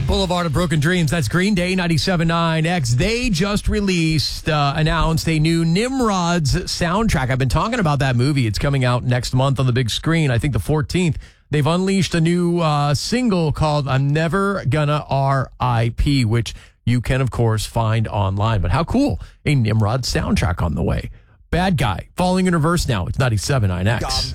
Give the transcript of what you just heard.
Boulevard of Broken Dreams. That's Green Day, 97.9 X. They just announced a new Nimrod's soundtrack. I've been talking about that movie. It's coming out next month on the big screen, I think the 14th. They've unleashed a new single called I'm Never Gonna R.I.P., which you can, of course, find online. But how cool, a Nimrod soundtrack on the way. Bad Guy, falling in reverse now. It's 97.9 X.